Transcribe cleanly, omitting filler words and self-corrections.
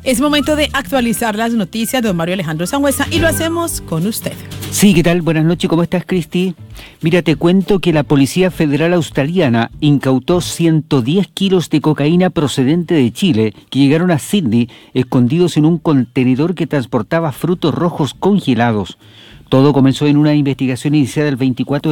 Es momento de actualizar las noticias de don Mario Alejandro Sangüesa y lo hacemos con usted. Sí, ¿qué tal? Buenas noches, ¿cómo estás, Cristi? Mira, te cuento que la Policía Federal Australiana incautó 110 kilos de cocaína procedente de Chile que llegaron a Sydney escondidos en un contenedor que transportaba frutos rojos congelados. Todo comenzó en una investigación iniciada el 24